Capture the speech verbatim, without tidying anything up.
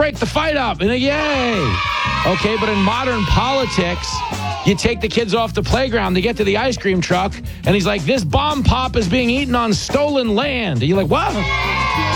break the fight up. And yay. Okay, but in modern politics, you take the kids off the playground, they get to the ice cream truck, and he's like, this bomb pop is being eaten on stolen land. And you're like, what?